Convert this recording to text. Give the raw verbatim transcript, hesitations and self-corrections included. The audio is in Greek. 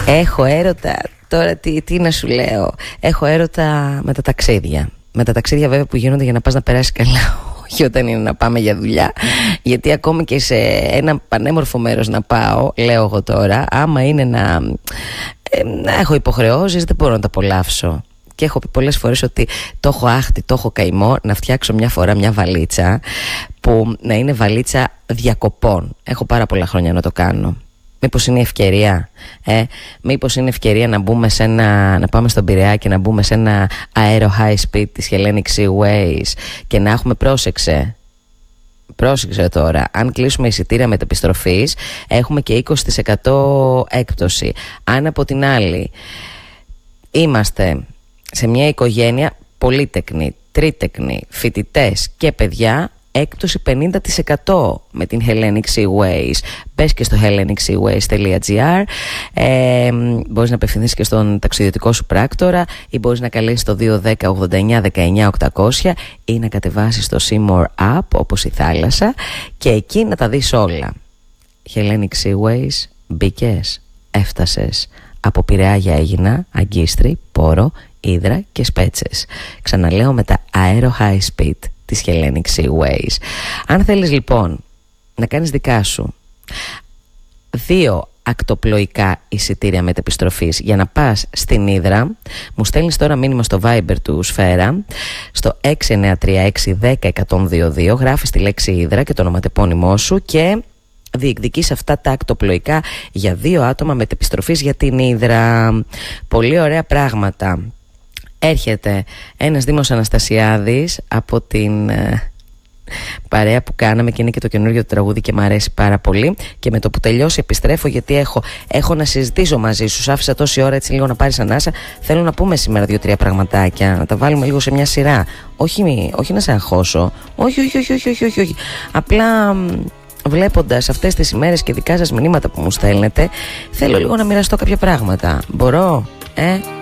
Έχω έρωτα. Τώρα τι, τι να σου λέω. Έχω έρωτα με τα ταξίδια. Με τα ταξίδια βέβαια που γίνονται για να πας να περάσεις καλά, όχι όταν είναι να πάμε για δουλειά. Γιατί ακόμη και σε ένα πανέμορφο μέρος να πάω, λέω εγώ τώρα, άμα είναι να, ε, να έχω υποχρεώσεις, δεν μπορώ να τα απολαύσω. Και έχω πει πολλές φορές ότι το έχω άχτη, το έχω καημό να φτιάξω μια φορά μια βαλίτσα που να είναι βαλίτσα διακοπών. Έχω πάρα πολλά χρόνια να το κάνω. Μήπως είναι ευκαιρία, ε? Μήπως είναι ευκαιρία να μπούμε σε ένα, να πάμε στον Πειραιά και να μπούμε σε ένα αέρο high speed της Hellenic Seaways και να έχουμε, πρόσεξε, πρόσεξε τώρα, αν κλείσουμε εισιτήρια μετεπιστροφής έχουμε και είκοσι τοις εκατό έκπτωση. Αν από την άλλη είμαστε σε μια οικογένεια πολύτεκνη, τρίτεκνη, φοιτητές και παιδιά, έκπτωση πενήντα τοις εκατό με την Hellenic Seaways. Μπες και στο hellenic seaways dot gr, ε, μπορείς να απευθυνθείς και στον ταξιδιωτικό σου πράκτορα ή μπορείς να καλέσεις το δύο ένα μηδέν ογδόντα εννιά δεκαεννιά οκτακόσια ή να κατεβάσεις το Seymour App όπως η θάλασσα και εκεί να τα δεις όλα. Hellenic Seaways, μπήκες, έφτασες. Από Πειραιά για Αίγινα, Αγκίστρι, Πόρο, Ύδρα και Σπέτσες. Ξαναλέω με τα αέρο high speed της Hellenic Seaways. Αν θέλεις λοιπόν να κάνεις δικά σου δύο ακτοπλοϊκά εισιτήρια μετεπιστροφής για να πας στην Ύδρα, μου στέλνεις τώρα μήνυμα στο Viber του Σφαίρα στο έξι εννιά τρία έξι δέκα εκατόν είκοσι δύο, γράφεις τη λέξη Ύδρα και το ονοματεπώνυμό σου και διεκδικείς αυτά τα ακτοπλοϊκά για δύο άτομα μετεπιστροφής για την Ύδρα. Πολύ ωραία πράγματα. Έρχεται ένας Δήμος Αναστασιάδης από την ε, παρέα που κάναμε και είναι και το καινούργιο του τραγούδι και μου αρέσει πάρα πολύ. Και με το που τελειώσει επιστρέφω, γιατί έχω, έχω να συζητήσω μαζί σου. Σ' άφησα τόση ώρα έτσι λίγο να πάρεις ανάσα. Θέλω να πούμε σήμερα δύο-τρία πραγματάκια, να τα βάλουμε λίγο σε μια σειρά. Όχι, όχι να σε αγχώσω. Όχι, όχι, όχι, όχι, όχι, όχι, όχι. Απλά βλέποντας αυτές τις ημέρες και δικά σας μηνύματα που μου στέλνετε, θέλω λίγο να μοιραστώ κάποια πράγματα. Μπορώ, ε?